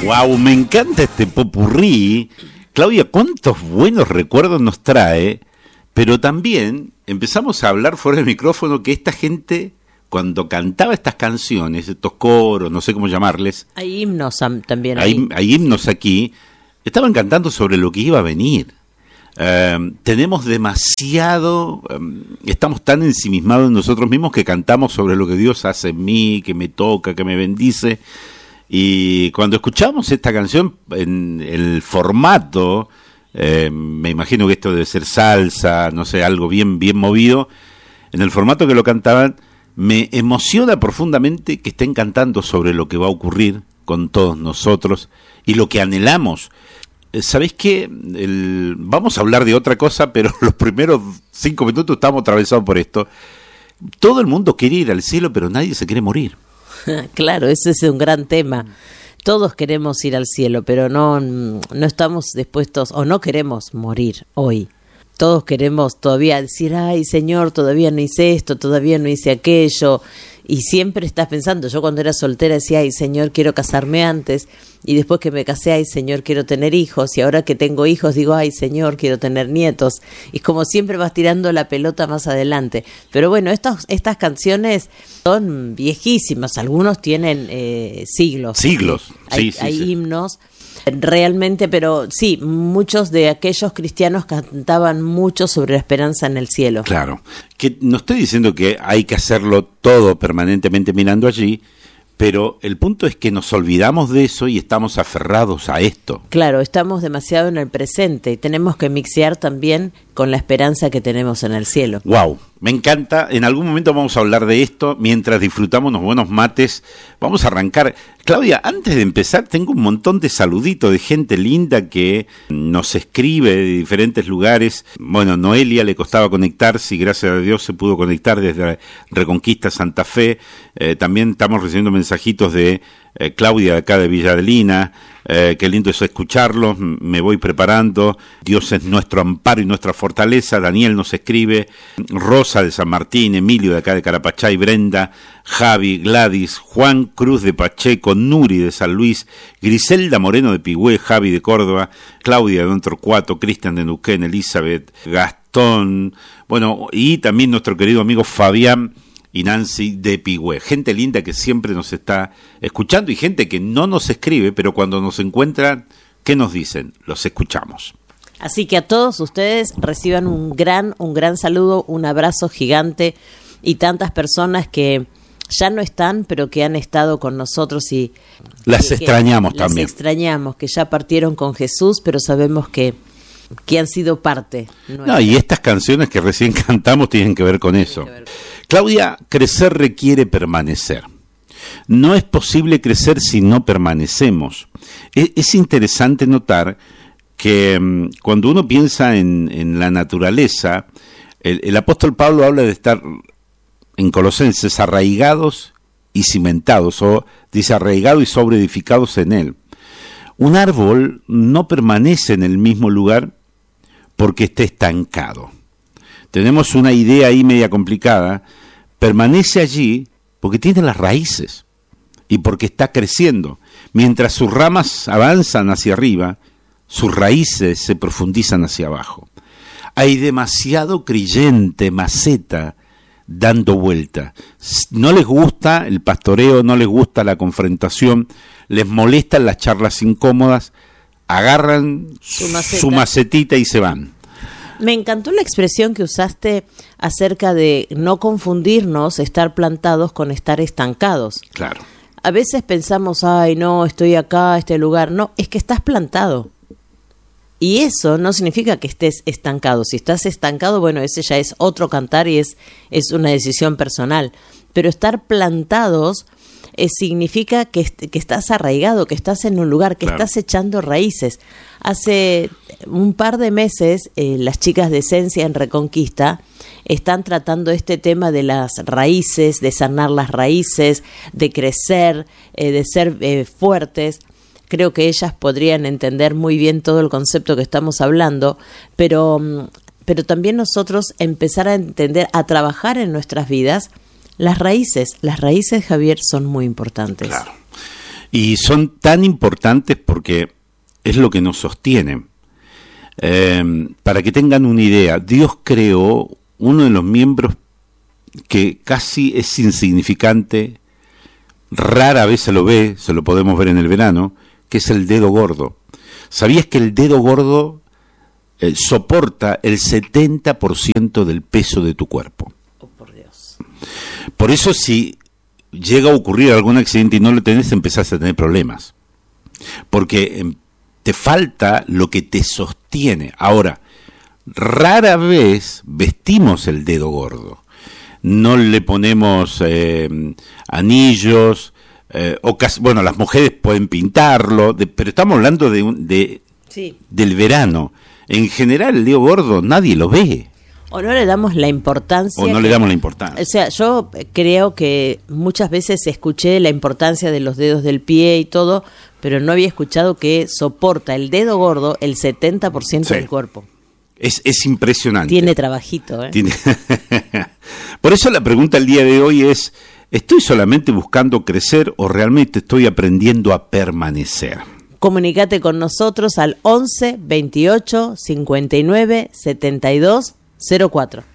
Wow, me encanta este popurrí. Claudia, cuántos buenos recuerdos nos trae, pero también empezamos a hablar fuera del micrófono que esta gente, cuando cantaba estas canciones, estos coros, no sé cómo llamarles. Hay himnos también. Hay himnos aquí. Estaban cantando sobre lo que iba a venir. Tenemos demasiado, estamos tan ensimismados en nosotros mismos que cantamos sobre lo que Dios hace en mí, que me toca, que me bendice. Y cuando escuchamos esta canción en el formato, me imagino que esto debe ser salsa, no sé, algo bien movido, en el formato que lo cantaban, me emociona profundamente que estén cantando sobre lo que va a ocurrir con todos nosotros y lo que anhelamos. ¿Sabés qué? Vamos a hablar de otra cosa, pero los primeros 5 minutos estamos atravesados por esto. Todo el mundo quiere ir al cielo, pero nadie se quiere morir. Claro, ese es un gran tema. Todos queremos ir al cielo, pero no estamos dispuestos o no queremos morir hoy. Todos queremos todavía decir, ay Señor, todavía no hice esto, todavía no hice aquello. Y siempre estás pensando, yo cuando era soltera decía, ay Señor, quiero casarme antes. Y después que me casé, ay Señor, quiero tener hijos. Y ahora que tengo hijos, digo, ay Señor, quiero tener nietos. Y como siempre vas tirando la pelota más adelante. Pero bueno, estas canciones son viejísimas. Algunos tienen siglos. Siglos, sí. Hay himnos. Realmente, pero sí, muchos de aquellos cristianos cantaban mucho sobre la esperanza en el cielo. Claro, que no estoy diciendo que hay que hacerlo todo permanentemente mirando allí, pero el punto es que nos olvidamos de eso y estamos aferrados a esto. Claro, estamos demasiado en el presente y tenemos que mixear también con la esperanza que tenemos en el cielo. Wow, me encanta. En algún momento vamos a hablar de esto mientras disfrutamos unos buenos mates. Vamos a arrancar. Claudia, antes de empezar, tengo un montón de saluditos de gente linda que nos escribe de diferentes lugares. Bueno, Noelia le costaba conectarse y gracias a Dios se pudo conectar desde Reconquista Santa Fe. También estamos recibiendo mensajitos de Claudia de acá de Villa Adelina. Qué lindo es escucharlos, me voy preparando. Dios es nuestro amparo y nuestra fortaleza. Daniel nos escribe, Rosa de San Martín, Emilio de acá de Carapachay, Brenda, Javi, Gladys, Juan Cruz de Pacheco, Nuri de San Luis, Griselda Moreno de Pigüé, Javi de Córdoba, Claudia de Don Torcuato, Cristian de Neuquén, Elizabeth, Gastón, bueno, y también nuestro querido amigo Fabián y Nancy de Pigüé. Gente linda que siempre nos está escuchando y gente que no nos escribe, pero cuando nos encuentran, ¿qué nos dicen? Los escuchamos. Así que a todos ustedes reciban un gran saludo, un abrazo gigante y tantas personas que ya no están, pero que han estado con nosotros y las extrañamos también. Las extrañamos, que ya partieron con Jesús, pero sabemos que han sido parte nuestra. No, y estas canciones que recién cantamos tienen que ver con eso. Claudia, crecer requiere permanecer. No es posible crecer si no permanecemos. Es interesante notar que cuando uno piensa en la naturaleza, el apóstol Pablo habla de estar en Colosenses arraigados y cimentados, o dice arraigados y sobreedificados en él. Un árbol no permanece en el mismo lugar porque esté estancado. Tenemos una idea ahí media complicada. Permanece allí porque tiene las raíces y porque está creciendo. Mientras sus ramas avanzan hacia arriba, sus raíces se profundizan hacia abajo. Hay demasiado creyente maceta dando vuelta. No les gusta el pastoreo, no les gusta la confrontación, les molestan las charlas incómodas, agarran su macetita y se van. Me encantó la expresión que usaste acerca de no confundirnos estar plantados con estar estancados. Claro. A veces pensamos, ay, no, estoy acá, este lugar. No, es que estás plantado. Y eso no significa que estés estancado. Si estás estancado, bueno, ese ya es otro cantar y es una decisión personal. Pero estar plantados significa que estás arraigado, que estás en un lugar, que estás echando raíces. Hace un par de meses, las chicas de Esencia en Reconquista están tratando este tema de las raíces, de sanar las raíces, de crecer, de ser fuertes. Creo que ellas podrían entender muy bien todo el concepto que estamos hablando, pero también nosotros empezar a entender, a trabajar en nuestras vidas las raíces. Las raíces, Javier, son muy importantes. Claro. Y son tan importantes porque es lo que nos sostiene. Para que tengan una idea, Dios creó uno de los miembros que casi es insignificante, rara vez se lo ve, se lo podemos ver en el verano, que es el dedo gordo. ¿Sabías que el dedo gordo soporta el 70% del peso de tu cuerpo? Oh, por Dios. Por eso si llega a ocurrir algún accidente y no lo tenés, empezás a tener problemas. Porque te falta lo que te sostiene. Ahora, rara vez vestimos el dedo gordo. No le ponemos anillos, bueno, las mujeres pueden pintarlo, pero estamos hablando sí, del verano. En general, el dedo gordo nadie lo ve. O no le damos la importancia. O no le damos la importancia. O sea, yo creo que muchas veces escuché la importancia de los dedos del pie y todo, pero no había escuchado que soporta el dedo gordo el 70% Sí. del cuerpo. Es impresionante. Tiene trabajito, ¿eh? Por eso la pregunta el día de hoy es, ¿estoy solamente buscando crecer o realmente estoy aprendiendo a permanecer? Comunicate con nosotros al 11 28 59 72 04.